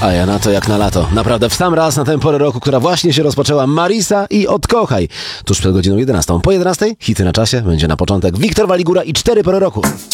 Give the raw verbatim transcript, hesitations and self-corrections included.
A ja na to jak na lato. Naprawdę w sam raz na tę porę roku, która właśnie się rozpoczęła. Marisa i Odkochaj. Tuż przed godziną jedenastą. Po jedenastej hity na czasie. Będzie na początek Wiktor Waligura i cztery pory roku.